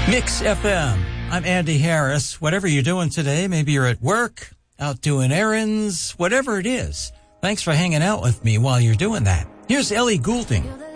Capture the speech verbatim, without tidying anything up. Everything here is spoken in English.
Mix F M. I'm Andy Harris. Whatever you're doing today, maybe you're at work, out doing errands, whatever it is. Thanks for hanging out with me while you're doing that. Here's Ellie Goulding